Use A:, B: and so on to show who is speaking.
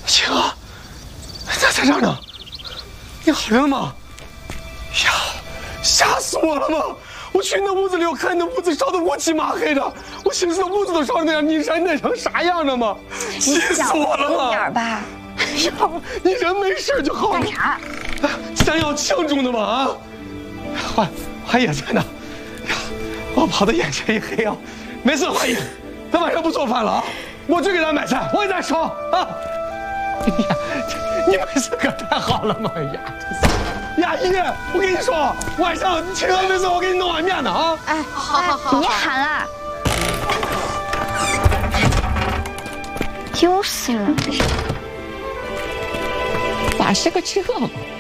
A: 青啊，咋在这儿呢？你好人了吗？呀，吓死我了嘛！我去那屋子里，我看那屋子烧得乌漆嘛黑的，我寻思那屋子都烧成那样，你人得成啥样了嘛？气死我了嘛！
B: 点吧。
A: 哎呀，你人没事就好了。
B: 干啥？
A: 咱要庆祝呢嘛啊！花爷在呢。呀，我跑得眼前一黑啊！没事，花爷，他晚上不做饭了啊，我去给他买菜，我给他烧啊。哎呀，你没事可太好了嘛！呀，雅姨，我跟你说，晚上请客的时候我给你弄碗面呢啊！
B: 哎，好，别喊了。就是了，
A: 咋是个这？